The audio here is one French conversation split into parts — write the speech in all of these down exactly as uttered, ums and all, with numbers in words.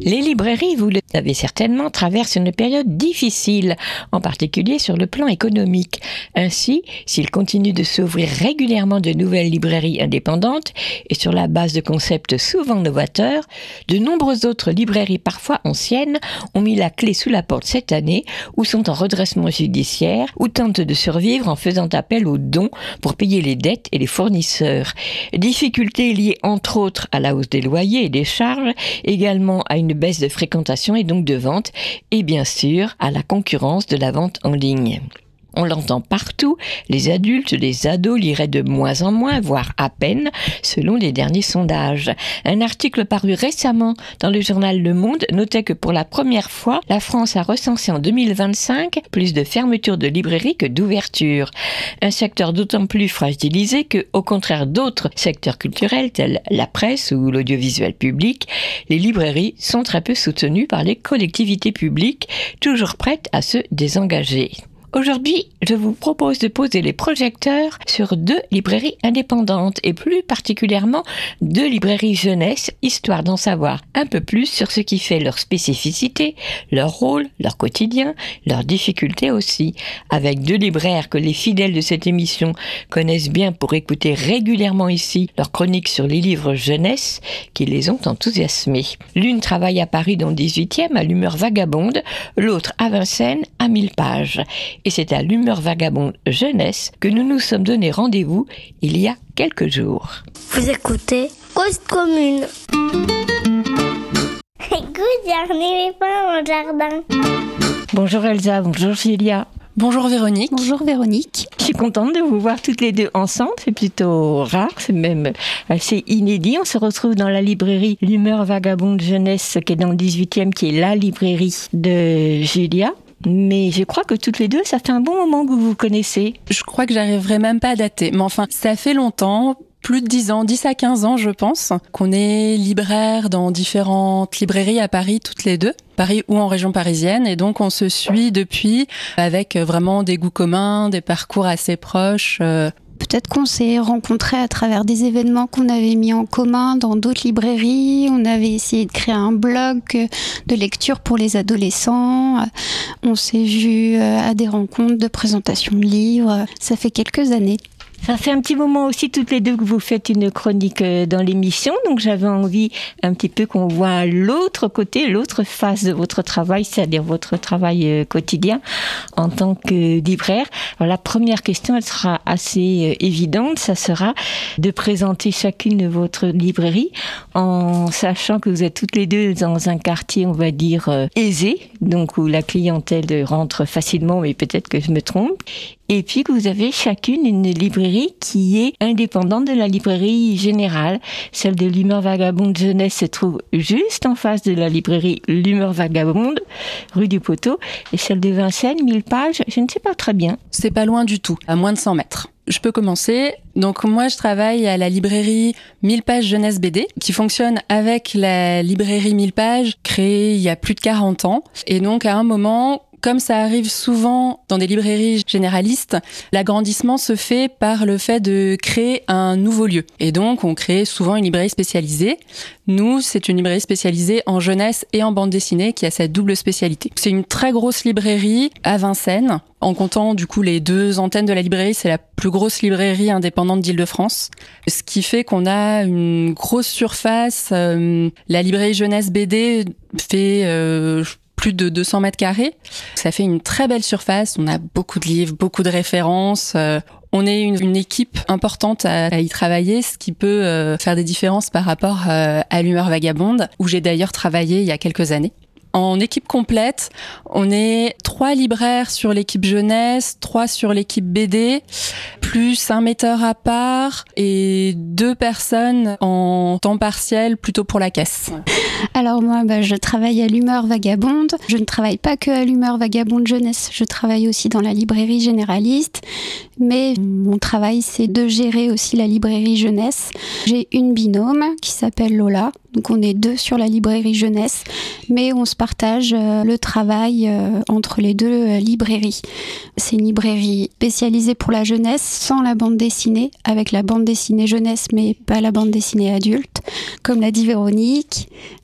Les librairies, vous le savez certainement, traversent une période difficile, en particulier sur le plan économique. Ainsi, s'il continue de s'ouvrir régulièrement de nouvelles librairies indépendantes et sur la base de concepts souvent novateurs, de nombreuses autres librairies parfois anciennes ont mis la clé sous la porte cette année ou sont en redressement judiciaire ou tentent de survivre en faisant appel aux dons pour payer les dettes et les fournisseurs. Difficultés liées entre autres à la hausse des loyers et des charges, également à une baisse de fréquentation et donc de vente, et bien sûr à la concurrence de la vente en ligne. On l'entend partout, les adultes, les ados liraient de moins en moins, voire à peine, selon les derniers sondages. Un article paru récemment dans le journal Le Monde notait que pour la première fois, la France a recensé en deux mille vingt-cinq plus de fermetures de librairies que d'ouvertures. Un secteur d'autant plus fragilisé que, au contraire d'autres secteurs culturels tels la presse ou l'audiovisuel public, les librairies sont très peu soutenues par les collectivités publiques, toujours prêtes à se désengager. Aujourd'hui, je vous propose de poser les projecteurs sur deux librairies indépendantes et plus particulièrement deux librairies jeunesse, histoire d'en savoir un peu plus sur ce qui fait leur spécificité, leur rôle, leur quotidien, leurs difficultés aussi, avec deux libraires que les fidèles de cette émission connaissent bien pour écouter régulièrement ici leurs chroniques sur les livres jeunesse qui les ont enthousiasmés. L'une travaille à Paris dans le dix-huitième à l'Humeur Vagabonde, l'autre à Vincennes à mille pages. Et c'est à l'Humeur Vagabonde Jeunesse que nous nous sommes donné rendez-vous il y a quelques jours. Vous écoutez Cause Commune. Écoute, j'ai les pains au jardin. Bonjour Elsa, bonjour Julia. Bonjour Véronique. Bonjour Véronique. Je suis contente de vous voir toutes les deux ensemble, c'est plutôt rare, c'est même assez inédit. On se retrouve dans la librairie L'Humeur Vagabonde Jeunesse qui est dans le dix-huitième, qui est la librairie de Julia. Mais je crois que toutes les deux, ça fait un bon moment que vous vous connaissez. Je crois que j'arriverai même pas à dater. Mais enfin, ça fait longtemps, plus de dix ans, dix à quinze ans je pense, qu'on est libraire dans différentes librairies à Paris toutes les deux. Paris ou en région parisienne. Et donc on se suit depuis avec vraiment des goûts communs, des parcours assez proches. Euh, Peut-être qu'on s'est rencontrés à travers des événements qu'on avait mis en commun dans d'autres librairies. On avait essayé de créer un blog de lecture pour les adolescents. On s'est vus à des rencontres de présentation de livres. Ça fait quelques années. Ça fait un petit moment aussi toutes les deux que vous faites une chronique dans l'émission, donc j'avais envie un petit peu qu'on voit l'autre côté, l'autre face de votre travail, c'est-à-dire votre travail quotidien en tant que libraire. Alors la première question, elle sera assez évidente, ça sera de présenter chacune de votre librairie en sachant que vous êtes toutes les deux dans un quartier, on va dire, aisé, donc où la clientèle rentre facilement, mais peut-être que je me trompe. Et puis que vous avez chacune une librairie qui est indépendante de la librairie générale. Celle de l'Humeur Vagabonde Jeunesse se trouve juste en face de la librairie L'Humeur Vagabonde, rue du Poteau. Et celle de Vincennes, mille pages, je ne sais pas très bien. C'est pas loin du tout, à moins de cent mètres. Je peux commencer. Donc moi, je travaille à la librairie mille pages Jeunesse B D, qui fonctionne avec la librairie mille pages, créée il y a plus de quarante ans. Et donc à un moment, comme ça arrive souvent dans des librairies généralistes, l'agrandissement se fait par le fait de créer un nouveau lieu. Et donc, on crée souvent une librairie spécialisée. Nous, c'est une librairie spécialisée en jeunesse et en bande dessinée qui a cette double spécialité. C'est une très grosse librairie à Vincennes. En comptant du coup les deux antennes de la librairie, c'est la plus grosse librairie indépendante d'Île-de-France. Ce qui fait qu'on a une grosse surface. Euh, la librairie jeunesse B D fait... Euh, plus de deux cents mètres carrés. Ça fait une très belle surface. On a beaucoup de livres, beaucoup de références. Euh, on est une, une équipe importante à, à y travailler, ce qui peut euh, faire des différences par rapport euh, à l'Humeur Vagabonde, où j'ai d'ailleurs travaillé il y a quelques années. En équipe complète, on est trois libraires sur l'équipe jeunesse, trois sur l'équipe B D, plus un metteur à part et deux personnes en temps partiel plutôt pour la caisse. Alors moi, bah, je travaille à l'Humeur Vagabonde. Je ne travaille pas que à l'Humeur Vagabonde Jeunesse, je travaille aussi dans la librairie généraliste. Mais mon travail, c'est de gérer aussi la librairie jeunesse. J'ai une binôme qui s'appelle Lola. Donc on est deux sur la librairie jeunesse, mais on se partage euh, le travail euh, entre les deux euh, librairies. C'est une librairie spécialisée pour la jeunesse, sans la bande dessinée, avec la bande dessinée jeunesse, mais pas la bande dessinée adulte. Comme l'a dit Véronique,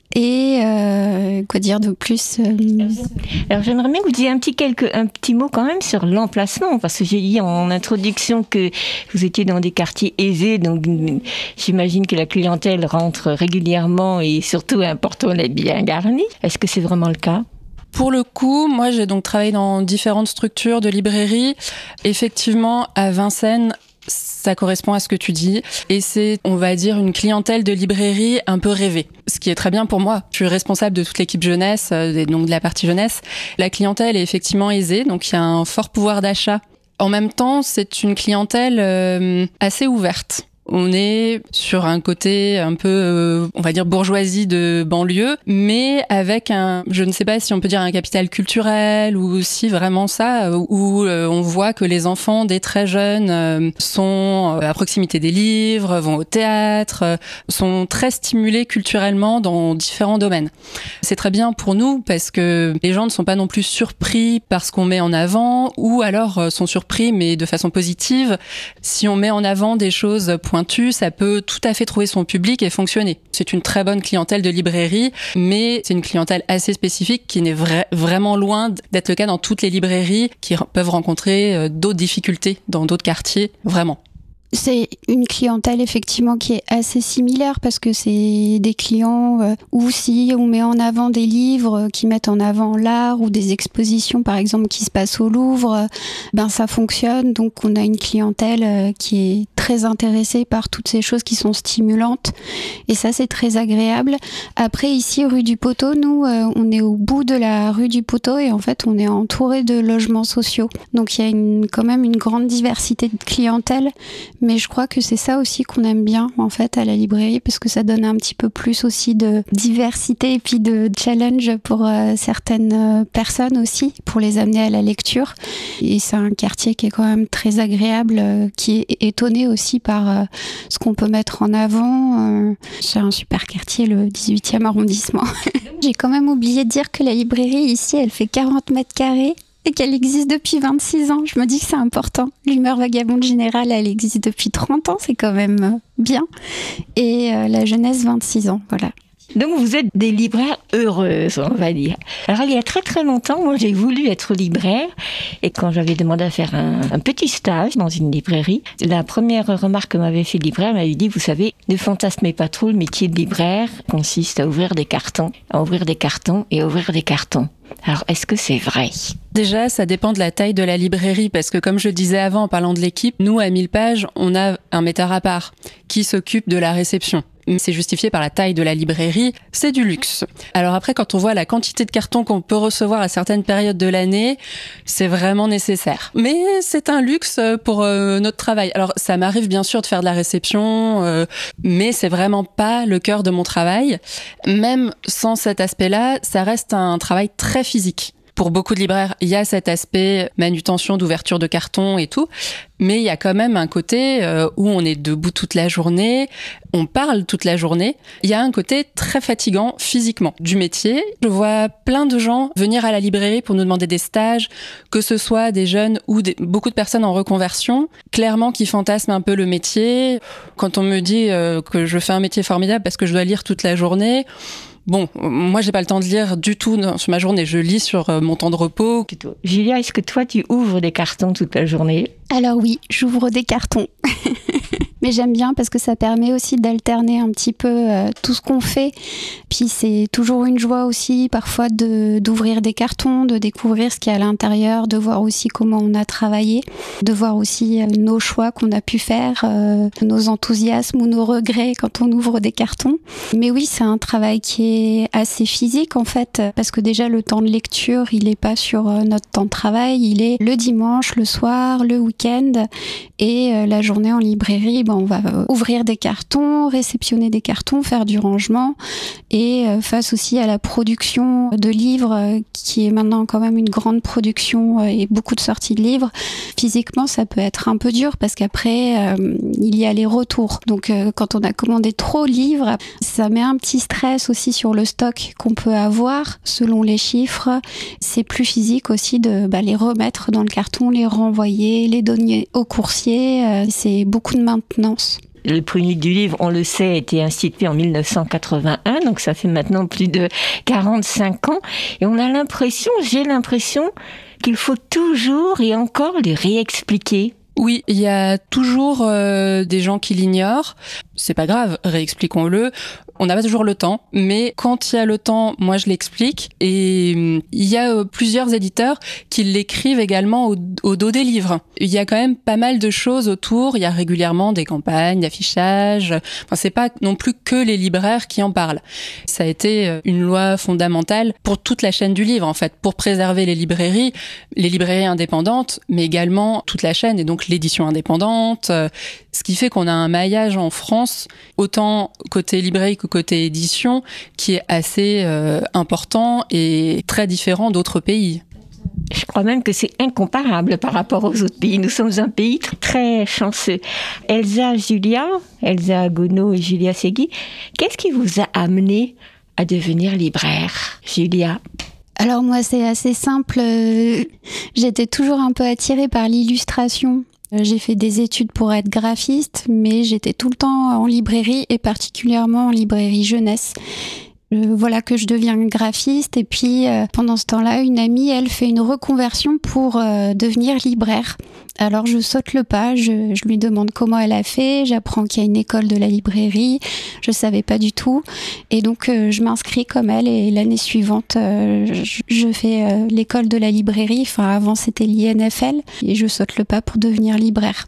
Et euh, quoi dire de plus euh... Alors j'aimerais bien que vous disiez un petit, quelque, un petit mot quand même sur l'emplacement, parce que j'ai dit en introduction que vous étiez dans des quartiers aisés, donc j'imagine que la clientèle rentre régulièrement et surtout un porte-monnaie bien garni. Est-ce que c'est vraiment le cas ? Pour le coup, moi j'ai donc travaillé dans différentes structures de librairie. Effectivement, à Vincennes, ça correspond à ce que tu dis. Et c'est, on va dire, une clientèle de librairie un peu rêvée. Ce qui est très bien pour moi. Je suis responsable de toute l'équipe jeunesse, donc de la partie jeunesse. La clientèle est effectivement aisée, donc il y a un fort pouvoir d'achat. En même temps, c'est une clientèle euh, assez ouverte. On est sur un côté un peu, euh, on va dire, bourgeoisie de banlieue, mais avec un, je ne sais pas si on peut dire un capital culturel ou si vraiment ça, où euh, on voit que les enfants des très jeunes euh, sont à proximité des livres, vont au théâtre, euh, sont très stimulés culturellement dans différents domaines. C'est très bien pour nous parce que les gens ne sont pas non plus surpris par ce qu'on met en avant ou alors euh, sont surpris mais de façon positive. Si on met en avant des choses pointues, ça peut tout à fait trouver son public et fonctionner. C'est une très bonne clientèle de librairie, mais c'est une clientèle assez spécifique qui n'est vra- vraiment loin d'être le cas dans toutes les librairies qui r- peuvent rencontrer d'autres difficultés dans d'autres quartiers, vraiment. C'est une clientèle effectivement qui est assez similaire parce que c'est des clients euh, où si on met en avant des livres qui mettent en avant l'art ou des expositions par exemple qui se passent au Louvre, euh, ben ça fonctionne. Donc on a une clientèle euh, qui est très intéressée par toutes ces choses qui sont stimulantes et ça c'est très agréable. Après ici rue du Poteau, nous euh, on est au bout de la rue du Poteau et en fait on est entouré de logements sociaux. Donc il y a une, quand même une grande diversité de clientèle. Mais je crois que c'est ça aussi qu'on aime bien en fait à la librairie parce que ça donne un petit peu plus aussi de diversité et puis de challenge pour euh, certaines euh, personnes aussi pour les amener à la lecture. Et c'est un quartier qui est quand même très agréable, euh, qui est étonné aussi par euh, ce qu'on peut mettre en avant. Euh, c'est un super quartier, le dix-huitième arrondissement. J'ai quand même oublié de dire que la librairie ici, elle fait quarante mètres carrés. Et qu'elle existe depuis vingt-six ans. Je me dis que c'est important. L'humeur vagabonde générale, elle existe depuis trente ans, c'est quand même bien. Et euh, la jeunesse, vingt-six ans, voilà. Donc vous êtes des libraires heureuses, on va dire. Alors il y a très très longtemps, moi j'ai voulu être libraire et quand j'avais demandé à faire un, un petit stage dans une librairie, la première remarque que m'avait fait le libraire m'avait dit, vous savez, ne fantasmez pas trop, le métier de libraire consiste à ouvrir des cartons, à ouvrir des cartons et à ouvrir des cartons. Alors, est-ce que c'est vrai ? Déjà, ça dépend de la taille de la librairie, parce que comme je disais avant en parlant de l'équipe, nous, à mille pages, on a un métard à part qui s'occupe de la réception. C'est justifié par la taille de la librairie, c'est du luxe. Alors après, quand on voit la quantité de cartons qu'on peut recevoir à certaines périodes de l'année, c'est vraiment nécessaire. Mais c'est un luxe pour euh, notre travail. Alors ça m'arrive bien sûr de faire de la réception, euh, mais c'est vraiment pas le cœur de mon travail. Même sans cet aspect-là, ça reste un travail très physique. Pour beaucoup de libraires, il y a cet aspect manutention d'ouverture de carton et tout, mais il y a quand même un côté euh, où on est debout toute la journée, on parle toute la journée. Il y a un côté très fatigant physiquement du métier. Je vois plein de gens venir à la librairie pour nous demander des stages, que ce soit des jeunes ou des, beaucoup de personnes en reconversion, clairement qui fantasment un peu le métier. Quand on me dit euh, que je fais un métier formidable parce que je dois lire toute la journée, bon, moi, j'ai pas le temps de lire du tout dans, sur ma journée. Je lis sur euh, mon temps de repos. Julia, est-ce que toi, tu ouvres des cartons toute la journée ? Alors oui, j'ouvre des cartons. Mais j'aime bien parce que ça permet aussi d'alterner un petit peu euh, tout ce qu'on fait. Puis c'est toujours une joie aussi parfois de, d'ouvrir des cartons, de découvrir ce qu'il y a à l'intérieur, de voir aussi comment on a travaillé, de voir aussi euh, nos choix qu'on a pu faire, euh, nos enthousiasmes ou nos regrets quand on ouvre des cartons. Mais oui, c'est un travail qui est assez physique en fait, parce que déjà le temps de lecture, il n'est pas sur euh, notre temps de travail, il est le dimanche, le soir, le week-end et euh, la journée en librairie. On va ouvrir des cartons, réceptionner des cartons, faire du rangement et face aussi à la production de livres qui est maintenant quand même une grande production et beaucoup de sorties de livres. Physiquement, ça peut être un peu dur parce qu'après, euh, il y a les retours. Donc euh, quand on a commandé trop de livres, ça met un petit stress aussi sur le stock qu'on peut avoir selon les chiffres. C'est plus physique aussi de bah, les remettre dans le carton, les renvoyer, les donner au coursier. Euh, c'est beaucoup de maintenance. Le prix du livre, on le sait, a été institué en mille neuf cent quatre-vingt-un, donc ça fait maintenant plus de quarante-cinq ans. Et on a l'impression, j'ai l'impression, qu'il faut toujours et encore les réexpliquer. Oui, il y a toujours euh, des gens qui l'ignorent. C'est pas grave, réexpliquons-le. On n'a pas toujours le temps, mais quand il y a le temps, moi je l'explique. Et il y a euh, plusieurs éditeurs qui l'écrivent également au, au dos des livres. Il y a quand même pas mal de choses autour. Il y a régulièrement des campagnes, d'affichage. Enfin, c'est pas non plus que les libraires qui en parlent. Ça a été une loi fondamentale pour toute la chaîne du livre, en fait, pour préserver les librairies, les librairies indépendantes, mais également toute la chaîne, et donc l'édition indépendante. Ce qui fait qu'on a un maillage en France, autant côté librairie que côté édition, qui est assez euh, important et très différent d'autres pays. Je crois même que c'est incomparable par rapport aux autres pays. Nous sommes un pays très chanceux. Elsa, Julia, Elsa Gonod et Julia Segui, qu'est-ce qui vous a amené à devenir libraire, Julia ? Alors moi, c'est assez simple. J'étais toujours un peu attirée par l'illustration. J'ai fait des études pour être graphiste, mais j'étais tout le temps en librairie et particulièrement en librairie jeunesse. Euh, voilà que je deviens graphiste et puis euh, pendant ce temps-là, une amie, elle fait une reconversion pour euh, devenir libraire. Alors je saute le pas, je, je lui demande comment elle a fait, j'apprends qu'il y a une école de la librairie, je savais pas du tout et donc euh, je m'inscris comme elle et l'année suivante euh, je, je fais euh, l'école de la librairie, enfin avant c'était l'I N F L et je saute le pas pour devenir libraire.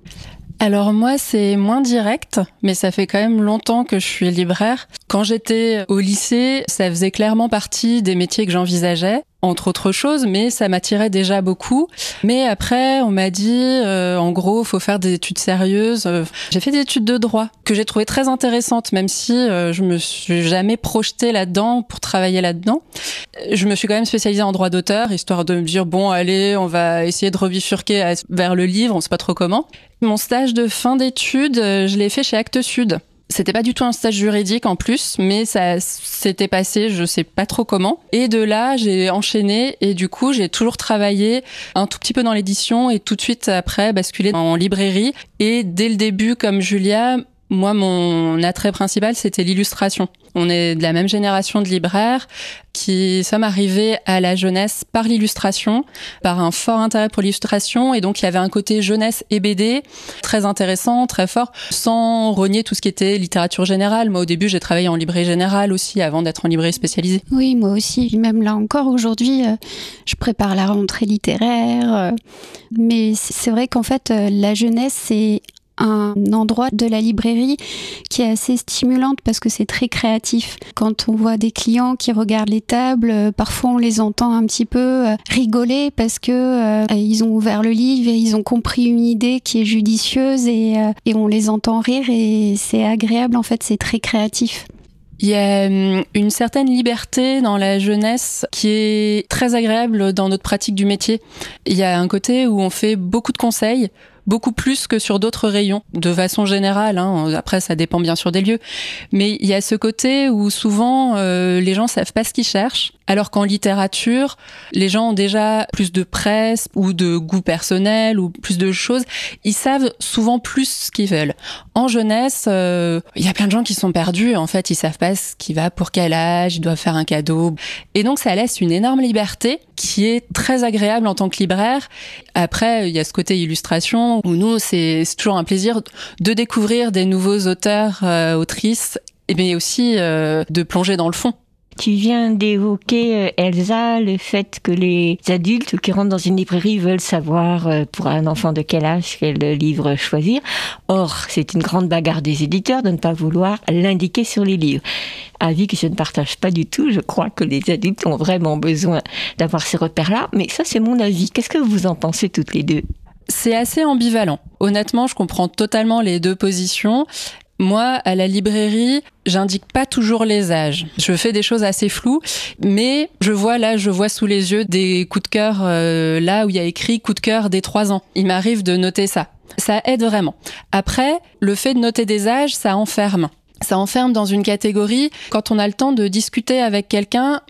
Alors moi, c'est moins direct, mais ça fait quand même longtemps que je suis libraire. Quand j'étais au lycée, ça faisait clairement partie des métiers que j'envisageais, entre autres choses, mais ça m'attirait déjà beaucoup. Mais après, on m'a dit, euh, en gros, faut faire des études sérieuses. J'ai fait des études de droit, que j'ai trouvées très intéressantes, même si euh, je me suis jamais projetée là-dedans pour travailler là-dedans. Je me suis quand même spécialisée en droit d'auteur, histoire de me dire, bon, allez, on va essayer de rebifurquer vers le livre, on sait pas trop comment. Mon stage de fin d'études, je l'ai fait chez Actes Sud. C'était pas du tout un stage juridique en plus, mais ça s'était passé, je sais pas trop comment. Et de là, j'ai enchaîné et du coup, j'ai toujours travaillé un tout petit peu dans l'édition et tout de suite après basculé en librairie. Et dès le début, comme Julia, moi, mon attrait principal, c'était l'illustration. On est de la même génération de libraires qui sommes arrivés à la jeunesse par l'illustration, par un fort intérêt pour l'illustration. Et donc, il y avait un côté jeunesse et B D très intéressant, très fort, sans renier tout ce qui était littérature générale. Moi, au début, j'ai travaillé en librairie générale aussi, avant d'être en librairie spécialisée. Oui, moi aussi. Même là encore, aujourd'hui, euh, je prépare la rentrée littéraire. Euh, mais c'est vrai qu'en fait, euh, la jeunesse, c'est un endroit de la librairie qui est assez stimulante parce que c'est très créatif. Quand on voit des clients qui regardent les tables, euh, parfois on les entend un petit peu euh, rigoler parce que euh, ils ont ouvert le livre et ils ont compris une idée qui est judicieuse et, euh, et on les entend rire et c'est agréable, en fait, c'est très créatif. Il y a une certaine liberté dans la jeunesse qui est très agréable dans notre pratique du métier. Il y a un côté où on fait beaucoup de conseils, beaucoup plus que sur d'autres rayons, de façon générale, hein. Après ça dépend bien sûr des lieux, mais il y a ce côté où souvent euh, les gens savent pas ce qu'ils cherchent, alors qu'en littérature, les gens ont déjà plus de presse ou de goût personnel ou plus de choses, ils savent souvent plus ce qu'ils veulent. En jeunesse, euh, il y a plein de gens qui sont perdus, en fait ils savent pas ce qui va, pour quel âge, ils doivent faire un cadeau, et donc ça laisse une énorme liberté qui est très agréable en tant que libraire. Après, il y a ce côté illustration où nous, c'est, c'est toujours un plaisir de découvrir des nouveaux auteurs, euh, autrices, mais aussi euh, de plonger dans le fond. Tu viens d'évoquer, Elsa, le fait que les adultes qui rentrent dans une librairie veulent savoir pour un enfant de quel âge, quel livre choisir. Or, c'est une grande bagarre des éditeurs de ne pas vouloir l'indiquer sur les livres. Avis que je ne partage pas du tout. Je crois que les adultes ont vraiment besoin d'avoir ces repères-là. Mais ça, c'est mon avis. Qu'est-ce que vous en pensez toutes les deux ? C'est assez ambivalent. Honnêtement, je comprends totalement les deux positions. Moi, à la librairie, j'indique pas toujours les âges. Je fais des choses assez floues, mais je vois là, je vois sous les yeux des coups de cœur, euh, là où il y a écrit coup de cœur des trois ans. Il m'arrive de noter ça. Ça aide vraiment. Après, le fait de noter des âges, ça enferme. Ça enferme dans une catégorie. Quand on a le temps de discuter avec quelqu'un,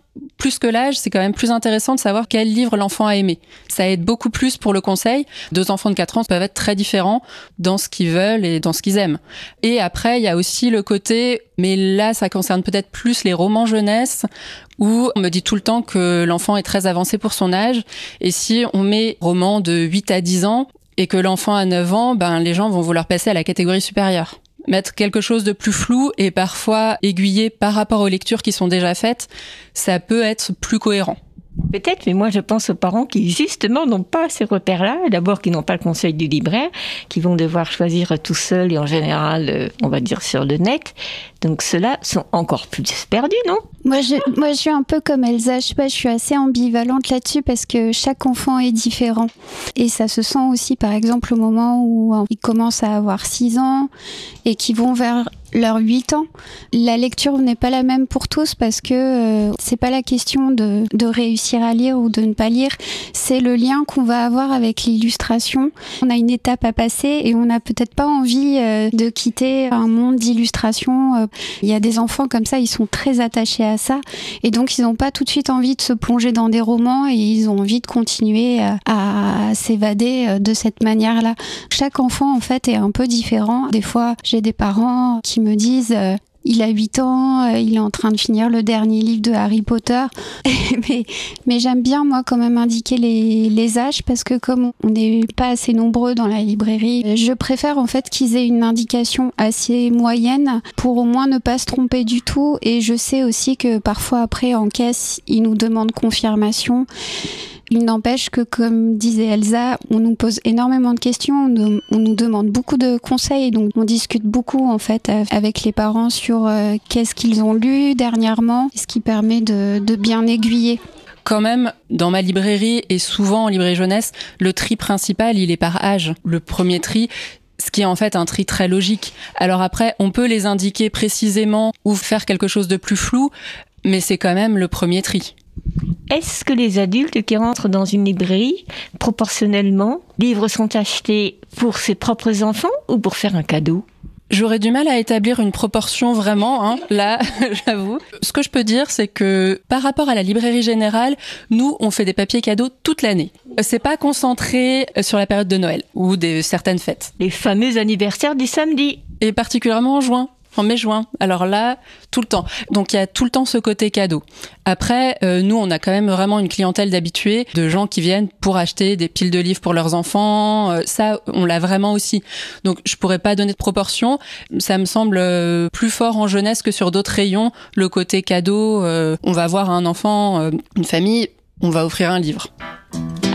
plus que l'âge, c'est quand même plus intéressant de savoir quel livre l'enfant a aimé. Ça aide beaucoup plus pour le conseil. Deux enfants de quatre ans peuvent être très différents dans ce qu'ils veulent et dans ce qu'ils aiment. Et après, il y a aussi le côté, mais là, ça concerne peut-être plus les romans jeunesse, où on me dit tout le temps que l'enfant est très avancé pour son âge. Et si on met roman de huit à dix ans et que l'enfant a neuf ans, ben, les gens vont vouloir passer à la catégorie supérieure. Mettre quelque chose de plus flou et parfois aiguillé par rapport aux lectures qui sont déjà faites, ça peut être plus cohérent. Peut-être, mais moi je pense aux parents qui justement n'ont pas ces repères-là, d'abord qui n'ont pas le conseil du libraire, qui vont devoir choisir tout seuls et en général, euh, on va dire sur le net. Donc ceux-là sont encore plus perdus, non ? Moi je, moi, je suis un peu comme Elsa, je sais pas, je suis assez ambivalente là-dessus parce que chaque enfant est différent. Et ça se sent aussi, par exemple, au moment où ils commencent à avoir six ans et qu'ils vont vers leurs huit ans. La lecture n'est pas la même pour tous parce que euh, c'est pas la question de, de réussir à lire ou de ne pas lire, c'est le lien qu'on va avoir avec l'illustration. On a une étape à passer et on n'a peut-être pas envie euh, de quitter un monde d'illustration. Euh, il y a des enfants comme ça, ils sont très attachés à ça et donc ils n'ont pas tout de suite envie de se plonger dans des romans et ils ont envie de continuer à, à s'évader de cette manière-là. Chaque enfant en fait est un peu différent. Des fois, j'ai des parents qui me disent euh, il a huit ans, euh, il est en train de finir le dernier livre de Harry Potter. mais, mais j'aime bien, moi, quand même indiquer les, les âges parce que comme on n'est pas assez nombreux dans la librairie, je préfère en fait qu'ils aient une indication assez moyenne pour au moins ne pas se tromper du tout. Et je sais aussi que parfois après, en caisse, ils nous demandent confirmation. Il n'empêche que, comme disait Elsa, on nous pose énormément de questions, on nous, on nous demande beaucoup de conseils, donc on discute beaucoup en fait avec les parents sur euh, qu'est-ce qu'ils ont lu dernièrement, ce qui permet de, de bien aiguiller. Quand même, dans ma librairie et souvent en librairie jeunesse, le tri principal, il est par âge. Le premier tri, ce qui est en fait un tri très logique. Alors après, on peut les indiquer précisément ou faire quelque chose de plus flou, mais c'est quand même le premier tri. Est-ce que les adultes qui rentrent dans une librairie, proportionnellement, livres sont achetés pour ses propres enfants ou pour faire un cadeau ? J'aurais du mal à établir une proportion vraiment, hein, là, j'avoue. Ce que je peux dire, c'est que par rapport à la librairie générale, nous, on fait des papiers cadeaux toute l'année. C'est pas concentré sur la période de Noël ou de certaines fêtes. Les fameux anniversaires du samedi. Et particulièrement en juin. En mai-juin. Alors là, tout le temps. Donc il y a tout le temps ce côté cadeau. Après, euh, nous, on a quand même vraiment une clientèle d'habitués, de gens qui viennent pour acheter des piles de livres pour leurs enfants. Euh, ça, on l'a vraiment aussi. Donc je pourrais pas donner de proportion. Ça me semble euh, plus fort en jeunesse que sur d'autres rayons. Le côté cadeau, euh, on va voir un enfant, euh, une famille, on va offrir un livre.